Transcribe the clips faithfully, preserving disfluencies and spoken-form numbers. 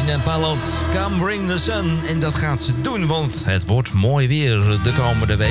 en Palos, Come Bring the Sun. En dat gaat ze doen, want het wordt mooi weer de komende week.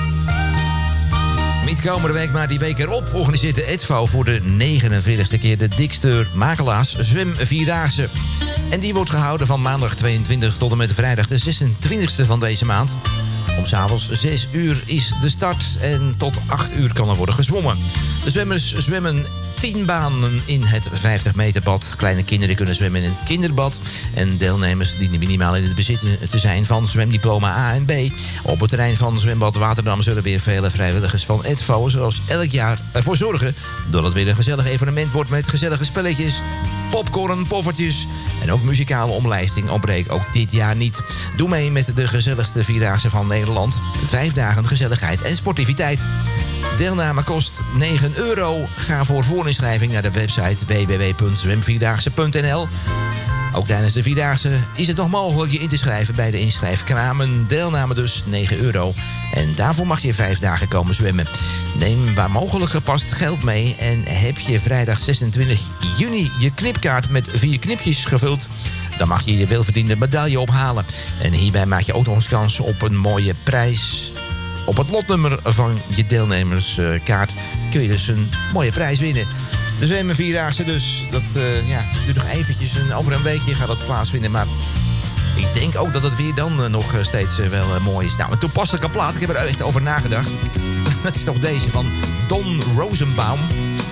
Niet komende week, maar die week erop organiseert de E D V O voor de negenenveertigste keer de Diksteur Makelaars Zwem Vierdaagse. En die wordt gehouden van maandag tweeëntwintig tot en met vrijdag de zesentwintigste van deze maand. Om 's avonds zes uur is de start en tot acht uur kan er worden gezwommen. De zwemmers zwemmen tien banen in het vijftig meter bad. Kleine kinderen kunnen zwemmen in het kinderbad. En deelnemers dienen minimaal in het bezit te zijn van zwemdiploma A en B. Op het terrein van zwembad Waterdam zullen weer vele vrijwilligers van E D V O... zoals elk jaar ervoor zorgen dat het weer een gezellig evenement wordt... met gezellige spelletjes, popcorn, poffertjes en ook muzikale omlijsting ontbreekt ook dit jaar niet. Doe mee met de gezelligste vierdaagse van Nederland. Vijf dagen gezelligheid en sportiviteit. Deelname kost negen euro. Ga voor voorinschrijving naar de website w w w punt zwemvierdaagse punt n l. Ook tijdens de Vierdaagse is het nog mogelijk je in te schrijven bij de inschrijfkramen. Deelname dus negen euro. En daarvoor mag je vijf dagen komen zwemmen. Neem waar mogelijk gepast geld mee. En heb je vrijdag zesentwintig juni je knipkaart met vier knipjes gevuld... dan mag je je welverdiende medaille ophalen. En hierbij maak je ook nog eens kans op een mooie prijs. Op het lotnummer van je deelnemerskaart kun je dus een mooie prijs winnen. De zwemmen Vierdaagse dus. Dat uh, ja, duurt nog eventjes. Een, over een weekje gaat dat plaatsvinden. Maar ik denk ook dat het weer dan uh, nog steeds uh, wel uh, mooi is. Nou, een toepasselijke plaat. Ik heb er echt over nagedacht. Dat is toch deze van Don Rosenbaum.